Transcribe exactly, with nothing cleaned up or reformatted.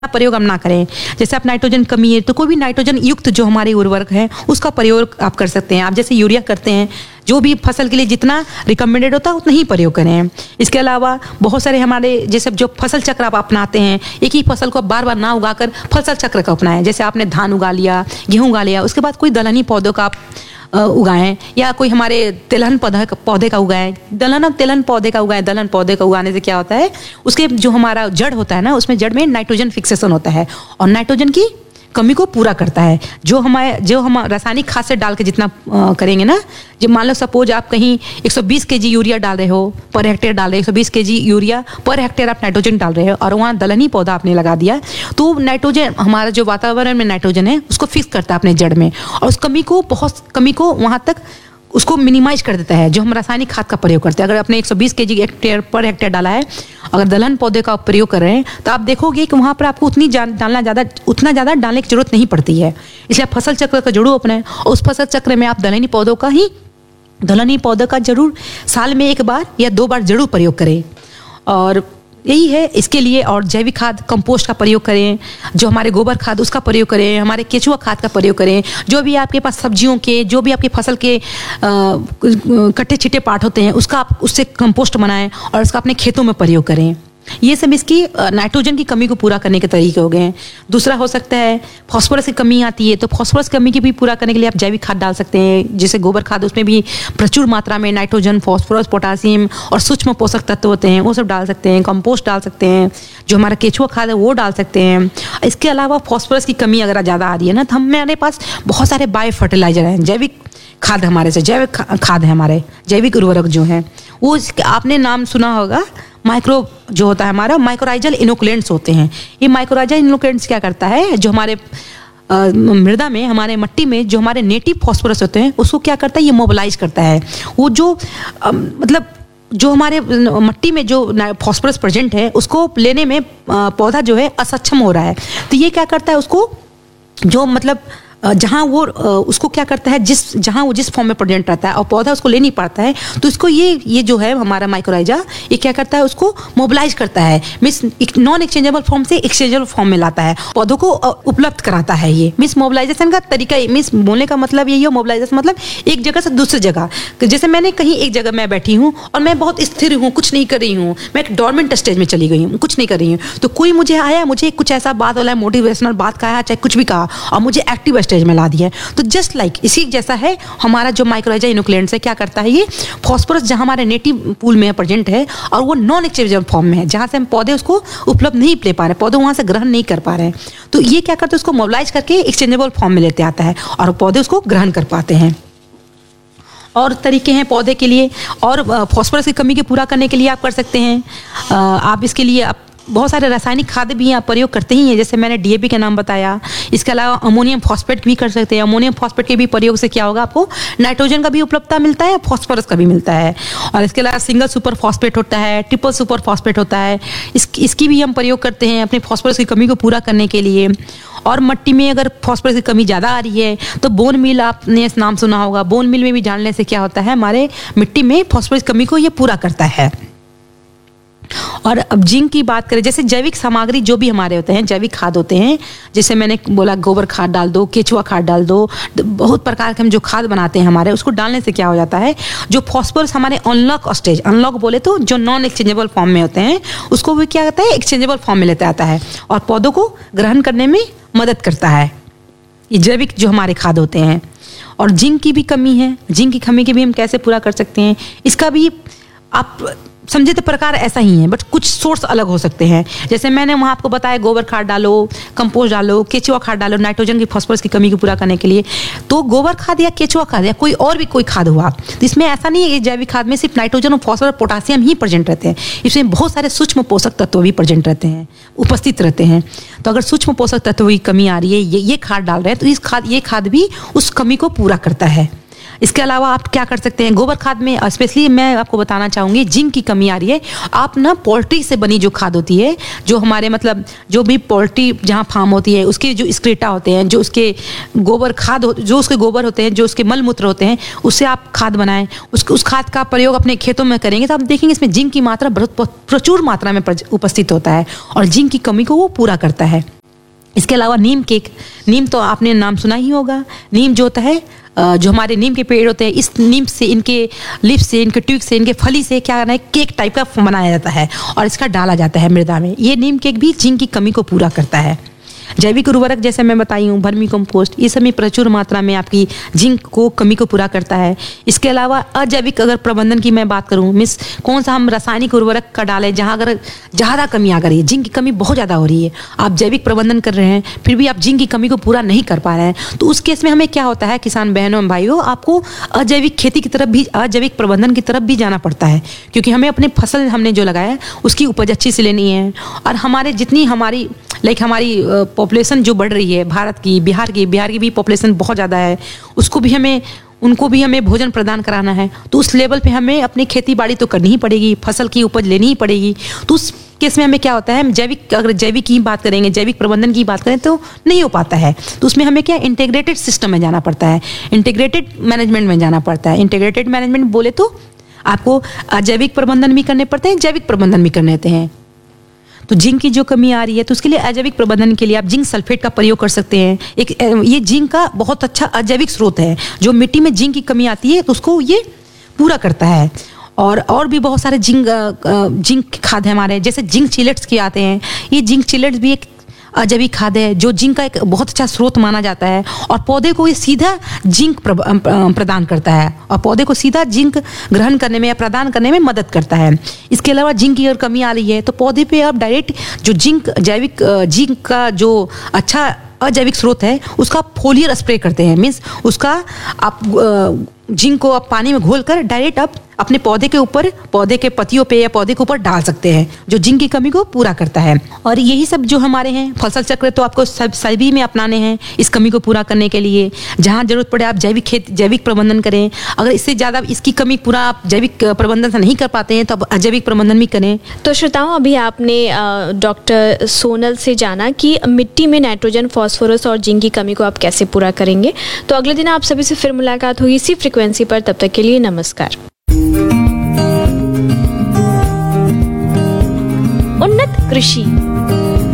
प्रयोग हम ना करें। जैसे आप नाइट्रोजन कमी है तो कोई भी नाइट्रोजन युक्त जो हमारे उर्वरक है उसका प्रयोग आप कर सकते हैं। आप जैसे यूरिया करते हैं, जो भी फसल के लिए जितना रिकमेंडेड होता है उतना ही प्रयोग करें। इसके अलावा बहुत सारे हमारे जैसे जो फसल चक्र आप अपनाते हैं, एक ही फसल को बार बार ना उगाकर फसल चक्र का अपनाएं। जैसे आपने धान उगा लिया, गेहूँ उगा लिया, उसके बाद कोई दलहनी पौधों का आप उगाएं, या कोई हमारे तिलहन पौधा पौधे का उगाएं। दलहन तिलहन पौधे का उगाएं। दलहन पौधे का उगाने से क्या होता है, उसके जो हमारा जड़ होता है ना, उसमें जड़ में नाइट्रोजन फिक्सेशन होता है और नाइट्रोजन की कमी को पूरा करता है। जो हमारे जो हम रासायनिक खाद से डाल के जितना आ, करेंगे ना, जब मान लो सपोज आप कहीं एक सौ बीस केजी यूरिया डाल रहे हो पर हेक्टेयर डाल रहे हो, एक सौ बीस केजी यूरिया पर हेक्टेयर आप नाइट्रोजन डाल रहे हो और वहाँ दलहनी पौधा आपने लगा दिया, तो नाइट्रोजन हमारा जो वातावरण में नाइट्रोजन है उसको फिक्स करता है अपने जड़ में और उस कमी को बहुत कमी को वहाँ तक उसको मिनिमाइज कर देता है। जो हम रासायनिक खाद का प्रयोग करते हैं, अगर आपने एक सौ बीस केजी हेक्टेयर पर हेक्टेयर डाला है, अगर दलहन पौधे का प्रयोग कर रहे हैं तो आप देखोगे कि वहाँ पर आपको उतनी डालना ज़्यादा उतना ज़्यादा डालने की जरूरत नहीं पड़ती है। इसलिए आप फसल चक्र का जरूर अपनाएं और उस फसल चक्र में आप दलहनी पौधों का ही दलहनी पौधों का जरूर साल में एक बार या दो बार जरूर प्रयोग करें। और यही है इसके लिए। और जैविक खाद कंपोस्ट का प्रयोग करें, जो हमारे गोबर खाद उसका प्रयोग करें, हमारे केचुआ खाद का प्रयोग करें। जो भी आपके पास सब्जियों के, जो भी आपकी फसल के कट्टे छिट्टे पार्ट होते हैं उसका आप उससे कंपोस्ट बनाएं और उसका अपने खेतों में प्रयोग करें। ये सब इसकी नाइट्रोजन की कमी को पूरा करने के तरीके हो गए हैं। दूसरा हो सकता है फास्फोरस की कमी आती है, तो फास्फोरस की कमी की भी पूरा करने के लिए आप जैविक खाद डाल सकते हैं। जैसे गोबर खाद, उसमें भी प्रचुर मात्रा में नाइट्रोजन, फास्फोरस, पोटासियम और सूक्ष्म पोषक तत्व होते हैं, वो सब डाल सकते हैं। कंपोस्ट डाल सकते हैं, जो हमारा केचुआ खाद है वो डाल सकते हैं। इसके अलावा फास्फोरस की कमी अगर ज़्यादा आ रही है ना, तो हमारे पास बहुत सारे बायो फर्टिलाइजर हैं, जैविक खाद हमारे से जैविक खाद है, हमारे जैविक उर्वरक जो हैं वो आपने नाम सुना होगा, माइक्रो जो होता है हमारा माइक्रोराइजल इनोकुलेंट्स होते हैं। ये माइक्रोराइजल इनोकुलेंट्स क्या करता है, जो हमारे मृदा में, हमारे मिट्टी में जो हमारे नेटिव फास्फोरस होते हैं उसको क्या करता है, ये मोबिलाइज करता है। वो जो आ, मतलब जो हमारे मिट्टी में जो फास्फोरस प्रेजेंट है उसको लेने में पौधा जो है असक्षम हो रहा है, तो ये क्या करता है, उसको जो मतलब जहाँ वो उसको क्या करता है, जिस जहाँ वो जिस फॉर्म में प्रेजेंट रहता है और पौधा उसको ले नहीं पाता है, तो इसको ये ये जो है हमारा माइक्रोराइजा, ये क्या करता है, उसको मोबिलाइज करता है। मिस नॉन एक्सचेंजेबल फॉर्म से एक्सचेंजेबल फॉर्म में लाता है, पौधों को उपलब्ध कराता है। ये मिस मोबिलाइजेशन का तरीका, मिस बोलने का मतलब यही है, मोबिलाइजेशन मतलब एक जगह से दूसरी जगह। जैसे मैंने कहीं एक जगह मैं बैठी हूँ और मैं बहुत स्थिर हूँ, कुछ नहीं कर रही हूँ, मैं एक डोरमेंट स्टेज में चली गई हूँ, कुछ नहीं कर रही हूँ, तो कोई मुझे आया, मुझे कुछ ऐसा बात वाला मोटिवेशनल बात कहा, चाहे कुछ भी कहा, और मुझे एक्टिव स्टेज में ला दिया। तो जस्ट लाइक like, इसी जैसा है हमारा जो माइक्रोराइजा इनोकुलेंट्स है, क्या करता है, ये फास्फोरस जहां हमारे नेटिव पूल में प्रेजेंट है और वो नॉन एक्सचेंजेबल फॉर्म में है, जहां से हम पौधे उसको उपलब्ध नहीं ले पा रहे, पौधे वहां से ग्रहण नहीं कर पा रहे हैं, तो ये क्या करते हैं, उसको मोबिलाइज करके एक्सचेंजेबल फॉर्म में लेते आता है और पौधे उसको ग्रहण कर पाते हैं। और तरीके हैं पौधे के लिए, और फास्फोरस की कमी के पूरा करने के लिए आप कर सकते हैं, आप इसके लिए आप बहुत सारे रासायनिक खाद भी आप प्रयोग करते ही हैं, जैसे मैंने डीएपी का नाम बताया। इसके अलावा अमोनियम फॉस्फेट भी कर सकते हैं। अमोनियम फॉस्फेट के भी प्रयोग से क्या होगा, आपको नाइट्रोजन का भी उपलब्धता मिलता है, फॉस्फोरस का भी मिलता है। और इसके अलावा सिंगल सुपर फॉस्फेट होता है, ट्रिपल सुपर फॉस्फेट होता है, इस, इसकी भी हम प्रयोग करते हैं अपने फॉस्फोरस की कमी को पूरा करने के लिए। और मिट्टी में अगर फॉस्फोरस की कमी ज़्यादा आ रही है तो बोन मिल, आपने इस नाम सुना होगा, बोन मिल में भी डालने से क्या होता है, हमारे मिट्टी में फॉस्फोरस की कमी को ये पूरा करता है। और अब जिंक की बात करें, जैसे जैविक सामग्री जो भी हमारे होते हैं, जैविक खाद होते हैं, जैसे मैंने बोला गोबर खाद डाल दो, केचुआ खाद डाल दो, बहुत प्रकार के हम जो खाद बनाते हैं हमारे, उसको डालने से क्या हो जाता है, जो फास्फोरस हमारे अनलॉक स्टेज, अनलॉक बोले तो जो नॉन एक्सचेंजेबल फॉर्म में होते हैं, उसको भी क्या करता है, एक्सचेंजेबल फॉर्म में लेते आता है और पौधों को ग्रहण करने में मदद करता है। ये जैविक जो हमारे खाद होते हैं। और जिंक की भी कमी है, जिंक की कमी की भी हम कैसे पूरा कर सकते हैं, इसका भी आप समझे तो प्रकार ऐसा ही है, बट कुछ सोर्स अलग हो सकते हैं। जैसे मैंने वहाँ आपको बताया, गोबर खाद डालो, कंपोस्ट डालो, केचुआ खाद डालो, नाइट्रोजन की फास्फोरस की कमी को पूरा करने के लिए। तो गोबर खाद या केचुआ खाद या कोई और भी कोई खाद हुआ, तो इसमें ऐसा नहीं है कि जैविक खाद में सिर्फ नाइट्रोजन और फास्फोरस और पोटासियम ही प्रेजेंट रहते हैं, इसमें बहुत सारे सूक्ष्म पोषक तत्व भी प्रेजेंट रहते हैं, उपस्थित रहते हैं। तो अगर सूक्ष्म पोषक तत्व की कमी आ रही है, ये ये खाद डाल रहे हैं, तो इस खाद ये खाद भी उस कमी को पूरा करता है। इसके अलावा आप क्या कर सकते हैं, गोबर खाद में स्पेशली मैं आपको बताना चाहूँगी, जिंक की कमी आ रही है। आप ना पोल्ट्री से बनी जो खाद होती है, जो हमारे मतलब जो भी पोल्ट्री जहाँ फार्म होती है उसके जो स्क्रेटा होते हैं, जो उसके गोबर खाद हो, जो उसके गोबर होते हैं, जो उसके मल मूत्र होते हैं, उससे आप खाद बनाएं। उस उस खाद का प्रयोग अपने खेतों में करेंगे तो आप देखेंगे इसमें जिंक की मात्रा बहुत प्रचुर मात्रा में उपस्थित होता है और जिंक की कमी को वो पूरा करता है। इसके अलावा नीम केक, नीम तो आपने नाम सुना ही होगा। नीम जो होता है, जो हमारे नीम के पेड़ होते हैं, इस नीम से, इनके लीफ से, इनके ट्यूब से, इनके फली से क्या करना है, केक टाइप का बनाया जाता है और इसका डाला जाता है मृदा में। ये नीम केक भी जिंक की कमी को पूरा करता है। जैविक उर्वरक जैसे मैं बताई हूँ, वर्मी कंपोस्ट, ये सब में प्रचुर मात्रा में आपकी जिंक को कमी को पूरा करता है। इसके अलावा अजैविक अगर प्रबंधन की मैं बात करूँ, मिस कौन सा हम रासायनिक उर्वरक का डालें जहाँ अगर ज़्यादा कमी आ गई है, जिंक की कमी बहुत ज़्यादा हो रही है, आप जैविक प्रबंधन कर रहे हैं फिर भी आप जिंक की कमी को पूरा नहीं कर पा रहे हैं, तो उस केस में हमें क्या होता है, किसान बहनों भाइयों, आपको अजैविक खेती की तरफ भी, अजैविक प्रबंधन की तरफ भी जाना पड़ता है, क्योंकि हमें अपने फसल हमने जो लगाया है उसकी उपज अच्छी से लेनी है। और हमारे जितनी हमारी लाइक हमारी पॉपुलेशन जो बढ़ रही है भारत की, बिहार की बिहार की भी पॉपुलेशन बहुत ज़्यादा है, उसको भी हमें उनको भी हमें भोजन प्रदान कराना है, तो उस लेवल पे हमें अपनी खेती बाड़ी तो करनी ही पड़ेगी, फसल की उपज लेनी ही पड़ेगी। तो उस केस में हमें क्या होता है, जैविक अगर जैविक की बात करेंगे, जैविक प्रबंधन की बात करें तो नहीं हो पाता है, तो उसमें हमें क्या इंटीग्रेटेड सिस्टम में जाना पड़ता है, इंटीग्रेटेड मैनेजमेंट में जाना पड़ता है। इंटीग्रेटेड मैनेजमेंट बोले तो आपको अजैविक प्रबंधन भी करने पड़ते हैं, जैविक प्रबंधन भी करने होते हैं। तो जिंक की जो कमी आ रही है तो उसके लिए अजैविक प्रबंधन के लिए आप जिंक सल्फेट का प्रयोग कर सकते हैं। एक ये जिंक का बहुत अच्छा अजैविक स्रोत है, जो मिट्टी में जिंक की कमी आती है तो उसको ये पूरा करता है। और और भी बहुत सारे जिंक जिंक खाद है हमारे, जैसे जिंक चिलेट्स के आते हैं, ये जिंक चिलेट्स भी एक अजैविक खाद है जो जिंक का एक बहुत अच्छा स्रोत माना जाता है और पौधे को ये सीधा जिंक प्रदान करता है और पौधे को सीधा जिंक ग्रहण करने में या प्रदान करने में मदद करता है। इसके अलावा जिंक की अगर कमी आ रही है तो पौधे पे आप डायरेक्ट जो जिंक जैविक जिंक का जो अच्छा अजैविक स्रोत है उसका फोलियर स्प्रे करते हैं, मीन्स उसका आप जिंक को आप पानी में घोल कर डायरेक्ट आप अपने पौधे के ऊपर, पौधे के पत्तियों पे या पौधे के ऊपर डाल सकते हैं, जो जिंक की कमी को पूरा करता है। और यही सब जो हमारे हैं फसल चक्र तो आपको सब सभी में अपनाने हैं इस कमी को पूरा करने के लिए। जहाँ जरूरत पड़े आप जैविक खेत जैविक प्रबंधन करें, अगर इससे ज़्यादा इसकी कमी पूरा आप जैविक प्रबंधन से नहीं कर पाते हैं तो आप अजैविक प्रबंधन भी करें। तो श्रोताओं, अभी आपने डॉक्टर सोनल से जाना कि मिट्टी में नाइट्रोजन, फॉस्फोरस और जिंक की कमी को आप कैसे पूरा करेंगे। तो अगले दिन आप सभी से फिर मुलाकात होगी इसी फ्रिक्वेंसी पर, तब तक के लिए नमस्कार। उन्नत कृषि